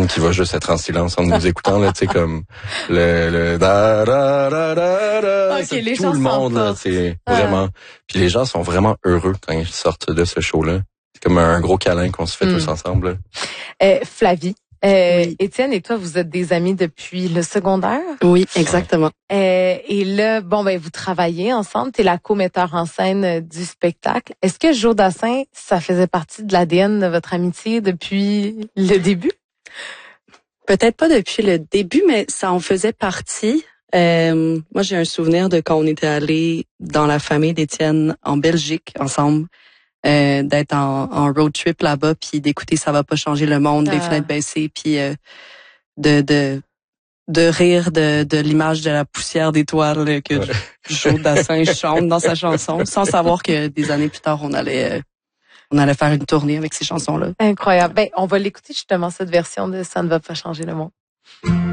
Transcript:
qui va juste être en silence en nous écoutant, là, tu sais, comme le da da da da da. Okay, c'est tout le monde, là, c'est vraiment. Puis les gens sont vraiment heureux quand ils sortent de ce show-là. C'est comme un gros câlin qu'on se fait tous ensemble, là. Flavie. Oui. Étienne et toi, vous êtes des amis depuis le secondaire? Oui, exactement. Et là, vous travaillez ensemble. T'es la co-metteur en scène du spectacle. Est-ce que Joe Dassin, ça faisait partie de l'ADN de votre amitié depuis le début? Peut-être pas depuis le début, mais ça en faisait partie. Moi, j'ai un souvenir de quand on était allés dans la famille d'Étienne en Belgique ensemble. D'être en road trip là-bas, puis d'écouter Ça va pas changer le monde, les fenêtres baissées, puis de rire de l'image de la poussière d'étoiles que Joe Dassin chante dans sa chanson, sans savoir que des années plus tard, on allait faire une tournée avec ces chansons-là. Incroyable. On va l'écouter justement, cette version de Ça ne va pas changer le monde.